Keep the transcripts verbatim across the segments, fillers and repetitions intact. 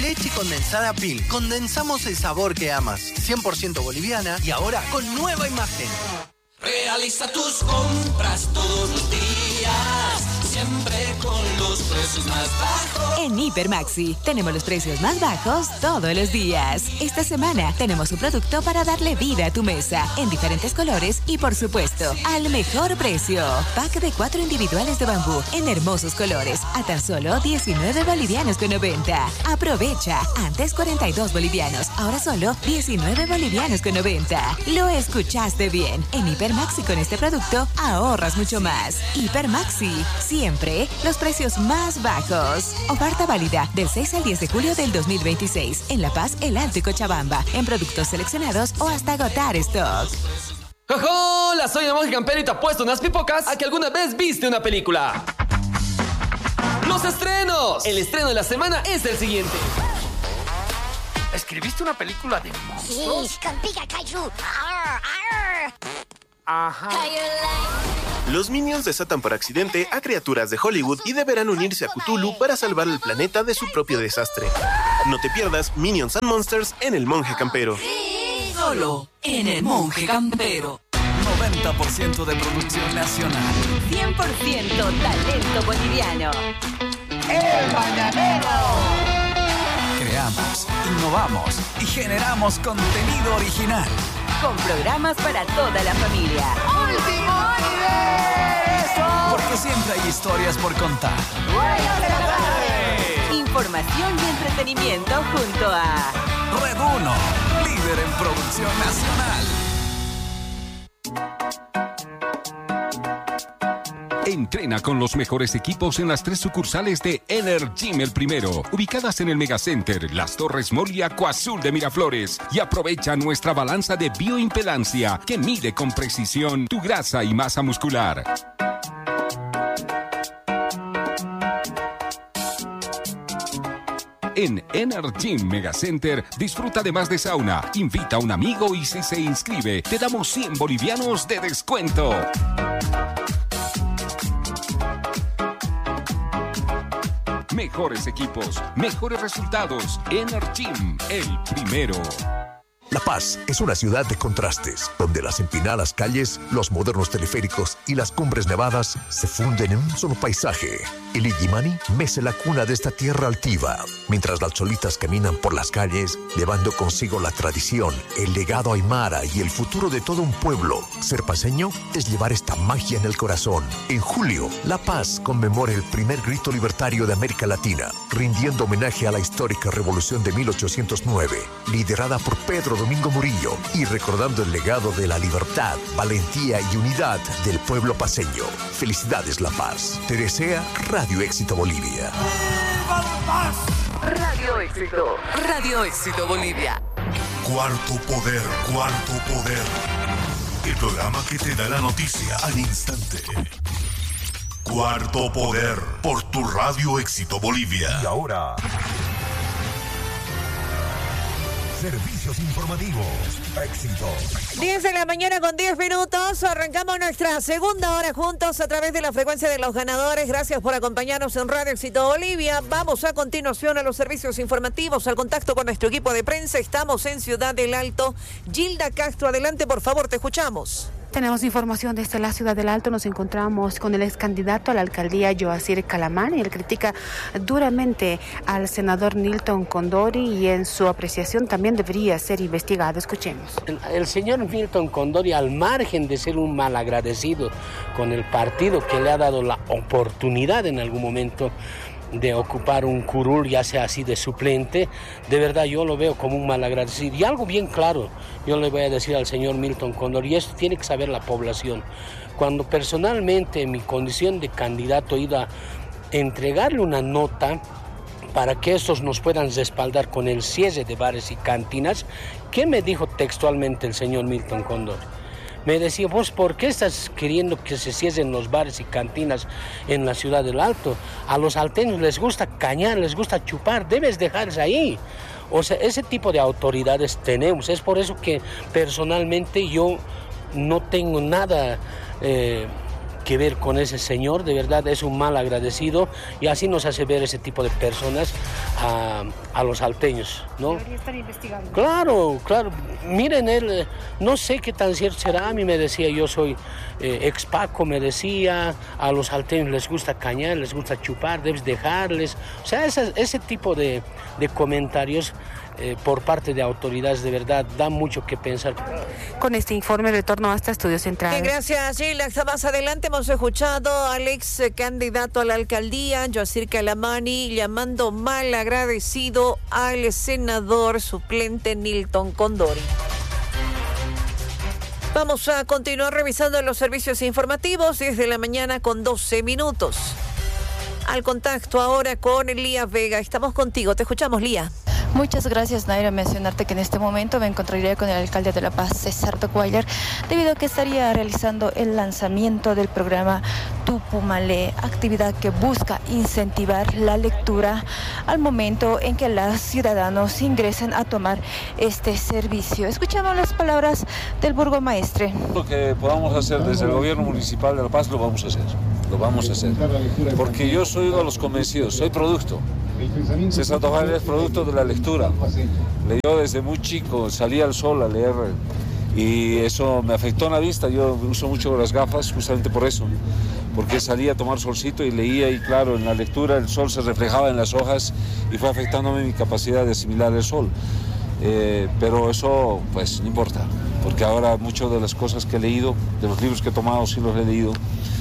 Leche condensada Pil. Condensamos el sabor que amas. cien por ciento boliviana y ahora con nueva imagen. Realiza tus compras todos los días, siempre con los precios más bajos. En Hiper Maxi tenemos los precios más bajos todos los días. Esta semana tenemos un producto para darle vida a tu mesa en diferentes colores y, por supuesto, al mejor precio. Pack de cuatro individuales de bambú en hermosos colores a tan solo diecinueve bolivianos con noventa. Aprovecha. Antes cuarenta y dos bolivianos, ahora solo diecinueve bolivianos con noventa. Lo escuchaste bien. En Hiper Maxi con este producto ahorras mucho más. Hiper Maxi, siempre los precios más bajos. Oferta válida del seis al diez de julio del dos mil veintiséis en La Paz, El Alto y Cochabamba, en productos seleccionados o hasta agotar stock. ¡Hola! Soy el Monje Campero y te apuesto unas pipocas a que alguna vez viste una película. ¡Los estrenos! El estreno de la semana es el siguiente. ¿Escribiste una película de monstruos? Sí, con Pika Kaiju. Arr, arr. Ajá. Los Minions desatan por accidente a criaturas de Hollywood y deberán unirse a Cthulhu para salvar el planeta de su propio desastre. No te pierdas Minions and Monsters en El Monje Campero. Solo en El Monje Campero. noventa por ciento de producción nacional. cien por ciento talento boliviano. ¡El Mañanero! Creamos, innovamos y generamos contenido original. Con programas para toda la familia. ¡Último universo! Porque siempre hay historias por contar. ¡Buenas de la tarde! Información y entretenimiento junto a Red uno, líder en producción nacional. Entrena con los mejores equipos en las tres sucursales de Energym El Primero, ubicadas en el Megacenter, Las Torres Mall y Acuazul de Miraflores. Y aprovecha nuestra balanza de bioimpedancia que mide con precisión tu grasa y masa muscular. En Energym Megacenter disfruta además de sauna. Invita a un amigo y si se inscribe, te damos cien bolivianos de descuento. Mejores equipos, mejores resultados. Energym, el primero. La Paz es una ciudad de contrastes, donde las empinadas calles, los modernos teleféricos y las cumbres nevadas se funden en un solo paisaje. El Illimani mece la cuna de esta tierra altiva, mientras las cholitas caminan por las calles, llevando consigo la tradición, el legado aymara y el futuro de todo un pueblo. Ser paceño es llevar esta magia en el corazón. En julio, La Paz conmemora el primer grito libertario de América Latina, rindiendo homenaje a la histórica revolución de mil ochocientos nueve, liderada por Pedro Domingo Murillo, y recordando el legado de la libertad, valentía y unidad del pueblo paceño. Felicidades, La Paz. Te desea Radio Éxito Bolivia. ¡Viva La Paz! Radio Éxito. Radio Éxito Bolivia. Cuarto Poder, Cuarto Poder. El programa que te da la noticia al instante. Cuarto Poder, por tu Radio Éxito Bolivia. Y ahora, servicios informativos. Éxito. diez de la mañana con diez minutos. Arrancamos nuestra segunda hora juntos a través de la frecuencia de los ganadores. Gracias por acompañarnos en Radio Éxito Bolivia. Vamos a continuación a los servicios informativos, al contacto con nuestro equipo de prensa. Estamos en Ciudad del Alto. Gilda Castro, adelante, por favor, te escuchamos. Tenemos información desde la Ciudad del Alto. Nos encontramos con el ex candidato a la alcaldía, Yoacir Calamán, y él critica duramente al senador Nilton Condori y en su apreciación también debería ser investigado. Escuchemos. El, el señor Nilton Condori, al margen de ser un malagradecido con el partido que le ha dado la oportunidad en algún momento de ocupar un curul, ya sea así de suplente, de verdad yo lo veo como un malagradecido. Y algo bien claro, yo le voy a decir al señor Milton Condori, y esto tiene que saber la población. Cuando personalmente en mi condición de candidato he ido a entregarle una nota para que estos nos puedan respaldar con el cierre de bares y cantinas, ¿qué me dijo textualmente el señor Milton Condori? Me decía, vos, ¿por qué estás queriendo que se cierren los bares y cantinas en la Ciudad del Alto? A los alteños les gusta cañar, les gusta chupar, debes dejarse ahí. O sea, ese tipo de autoridades tenemos. Es por eso que personalmente yo no tengo nada eh, que ver con ese señor. De verdad es un mal agradecido y así nos hace ver ese tipo de personas a, a los salteños, ¿no? Debería estar investigando. Claro, claro. Miren, él, no sé qué tan cierto será. A mí me decía, yo soy eh, ex Paco, me decía, a los salteños les gusta cañar, les gusta chupar, debes dejarles. O sea, ese, ese tipo de, de comentarios eh, por parte de autoridades de verdad dan mucho que pensar. Con este informe retorno hasta Estudios Centrales. Bien, gracias, Gila. Más adelante hemos escuchado al ex candidato a la alcaldía, Yoacir Calamani, llamando mal agradecido al senador suplente Nilton Condori. Vamos a continuar revisando los servicios informativos desde la mañana con doce minutos. Al contacto ahora con Lía Vega. Estamos contigo. Te escuchamos, Lía. Muchas gracias, Naira. Mencionarte que en este momento me encontraría con el alcalde de La Paz, César Docweiler, debido a que estaría realizando el lanzamiento del programa Tu Puma Lee, actividad que busca incentivar la lectura al momento en que los ciudadanos ingresen a tomar este servicio. Escuchamos las palabras del burgomaestre. Lo que podamos hacer desde el gobierno municipal de La Paz lo vamos a hacer, lo vamos a hacer, porque yo soy uno de los convencidos, soy producto. César Docweiler es producto de la lectura. Leyó desde muy chico, salía al sol a leer y eso me afectó en la vista. Yo uso mucho las gafas justamente por eso, porque salía a tomar solcito y leía y claro, en la lectura el sol se reflejaba en las hojas y fue afectándome mi capacidad de asimilar el sol. Eh, pero eso pues no importa, porque ahora muchas de las cosas que he leído, de los libros que he tomado, sí los he leído,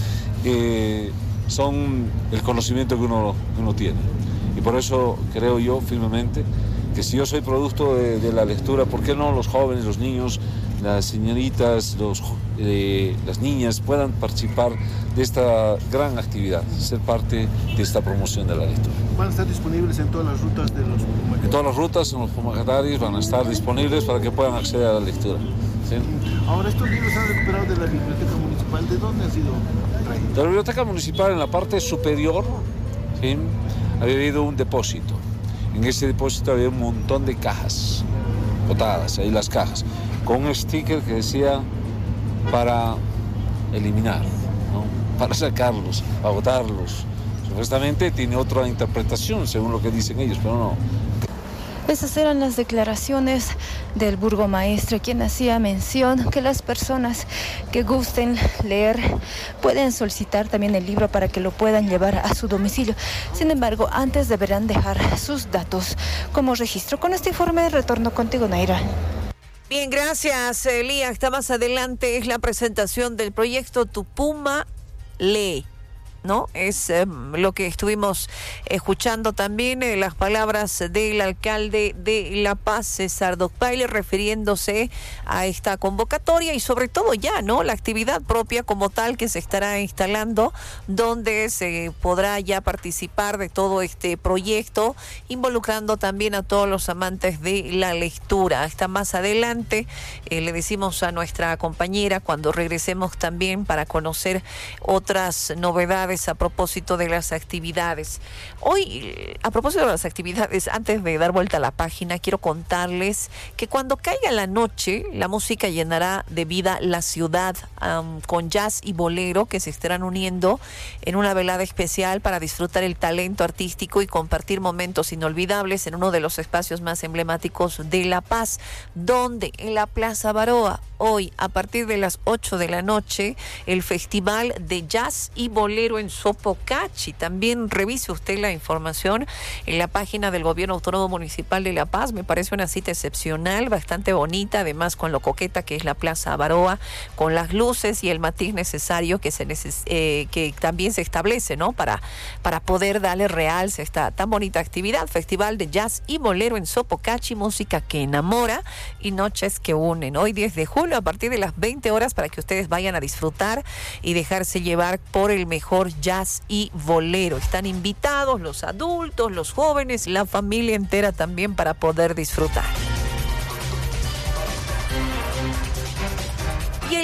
eh, son el conocimiento que uno, que uno tiene. Y por eso creo yo firmemente que si yo soy producto de, de la lectura, ¿por qué no los jóvenes, los niños, las señoritas, los, eh, las niñas puedan participar de esta gran actividad, ser parte de esta promoción de la lectura? ¿Van a estar disponibles en todas las rutas de los Pumacataris? En todas las rutas, en los Pumacataris van a estar disponibles para que puedan acceder a la lectura. ¿Sí? Ahora, estos libros se han recuperado de la Biblioteca Municipal. ¿De dónde han sido traídos? De la Biblioteca Municipal, en la parte superior, ¿sí?, había habido un depósito. En ese depósito había un montón de cajas botadas, ahí las cajas, con un sticker que decía para eliminar, ¿no?, para sacarlos, para botarlos. Supuestamente tiene otra interpretación según lo que dicen ellos, pero no. Esas eran las declaraciones del burgomaestre, quien hacía mención que las personas que gusten leer pueden solicitar también el libro para que lo puedan llevar a su domicilio. Sin embargo, antes deberán dejar sus datos como registro. Con este informe retorno contigo, Naira. Bien, gracias, Elía. Está más adelante es la presentación del proyecto Tu Puma Lee, ¿no? Es eh, lo que estuvimos escuchando también, eh, las palabras del alcalde de La Paz, César Docweiler, refiriéndose a esta convocatoria y sobre todo ya, ¿no?, la actividad propia como tal que se estará instalando, donde se podrá ya participar de todo este proyecto, involucrando también a todos los amantes de la lectura. Está más adelante, eh, le decimos a nuestra compañera cuando regresemos también para conocer otras novedades a propósito de las actividades. Hoy, a propósito de las actividades, antes de dar vuelta a la página, quiero contarles que cuando caiga la noche, la música llenará de vida la ciudad, um, con jazz y bolero que se estarán uniendo en una velada especial para disfrutar el talento artístico y compartir momentos inolvidables en uno de los espacios más emblemáticos de La Paz, donde en la Plaza Baroa, hoy a partir de las ocho de la noche, el Festival de Jazz y Bolero en Sopocachi. También revise usted la información en la página del Gobierno Autónomo Municipal de La Paz. Me parece una cita excepcional, bastante bonita, además con lo coqueta que es la Plaza Baroa, con las luces y el matiz necesario que se neces eh, que también se establece, ¿no?, para, para poder darle realce a esta tan bonita actividad. Festival de Jazz y Bolero en Sopocachi, música que enamora y noches que unen. Hoy diez de julio a partir de las veinte horas para que ustedes vayan a disfrutar y dejarse llevar por el mejor jazz y bolero. Están invitados los adultos, los jóvenes, la familia entera también para poder disfrutar. Y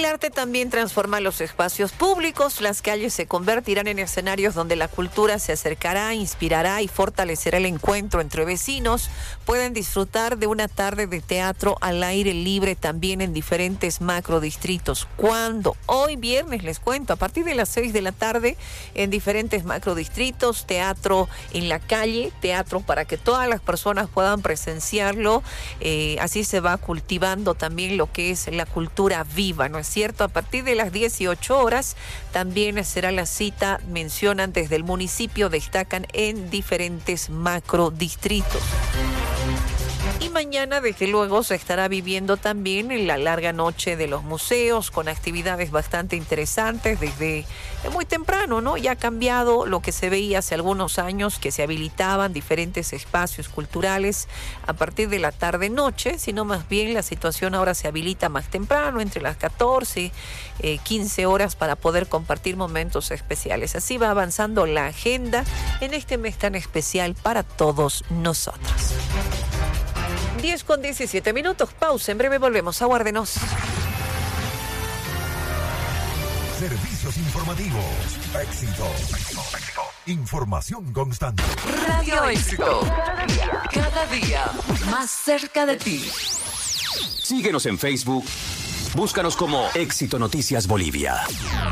El arte también transforma los espacios públicos. Las calles se convertirán en escenarios donde la cultura se acercará, inspirará y fortalecerá el encuentro entre vecinos. Pueden disfrutar de una tarde de teatro al aire libre también en diferentes macrodistritos. ¿Cuándo? Hoy viernes, les cuento, a partir de las seis de la tarde en diferentes macrodistritos, teatro en la calle, teatro para que todas las personas puedan presenciarlo. Eh, así se va cultivando también lo que es la cultura viva, ¿no es cierto? A partir de las dieciocho horas también será la cita, mencionan desde el municipio, destacan en diferentes macrodistritos. Y mañana, desde luego, se estará viviendo también la larga noche de los museos con actividades bastante interesantes desde muy temprano, ¿no? Ya ha cambiado lo que se veía hace algunos años, que se habilitaban diferentes espacios culturales a partir de la tarde-noche, sino más bien la situación ahora se habilita más temprano, entre las catorce, eh, quince horas, para poder compartir momentos especiales. Así va avanzando la agenda en este mes tan especial para todos nosotros. diez con diecisiete minutos, pausa, en breve volvemos, aguárdenos. Servicios informativos, éxito, éxito, éxito. Información constante. Radio Éxito, cada día, cada día más cerca de ti. Síguenos en Facebook, búscanos como Éxito Noticias Bolivia.